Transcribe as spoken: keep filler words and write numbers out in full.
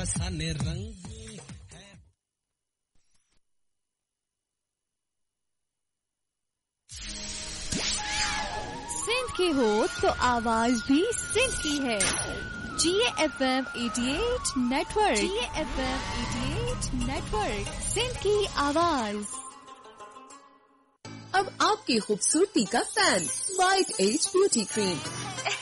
फसाने रंग सिंध की हो तो आवाज भी सिंध की है। जी एफ एम अठासी नेटवर्क, जी एफ एम अठासी नेटवर्क, सिंध की आवाज। अब आपकी खूबसूरती का fan white as beauty cream